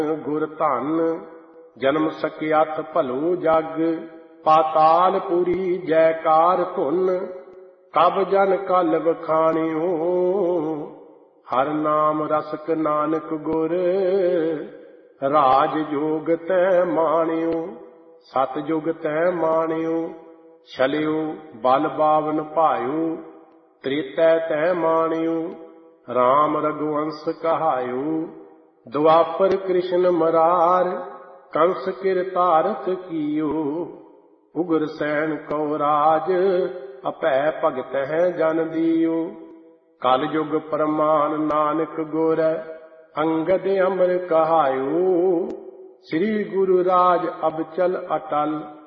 ਗੁਰ ਧਨ ਜਨਮ ਸਕਿਆਥ ਭਲੂ ਜਗ ਪਾਤਾਲ ਪੁਰੀ ਜੈਕਾਰ ਧੁਨ ਕਬ ਜਨ ਕਲ ਵਖਾਣਿਓ ਹਰ ਨਾਮ ਰਸਕ ਨਾਨਕ ਗੁਰ ਰਾਜ ਜੋਗ ਤੈ ਮਾਣਿਓ ਸਤ ਜੁਗ ਤੈ ਮਾਣਿਓ ਛਲਿਓ ਬਲ ਬਾਵਨ ਭਾਇਓ ਤ੍ਰੇਤੈ ਤੈ ਮਾਣਿਓ ਰਾਮ ਰਘੁਵੰਸ ਕਹਾਇਓ ਦੁਆਪਰ ਕ੍ਰਿਸ਼ਨ ਮਰਾਰ ਕੰਸ ਕਿਰਤਾਰਥ ਕੀਓ ਉਗਰ ਸੈਨ ਕਉ ਰਾਜ ਅਭੈ ਭਗਤ ਹੈ ਜਨ ਦੀਓ ਕਲ ਯੁਗ ਪ੍ਰਮਾਨ ਨਾਨਕ ਗੁਰ ਅੰਗਦ ਅਮਰ ਕਹਾਇਓ ਸ੍ਰੀ ਗੁਰੂ ਰਾਜ ਅਬਚਲ ਅਟਲ